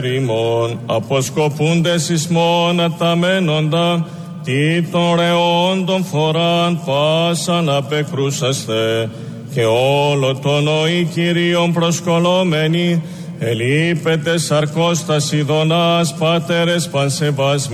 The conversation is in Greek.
Ρήμων αποσκοπούντες εις μόνα τα μένοντα, τι των ρεών των φοράν πάσαν απεκρούσαστε, και όλο το νοή Κυρίων προσκολόμενοι, ελείπετε σαρκός τα Σιδωνάς, πάτερες πανσεβασμοί.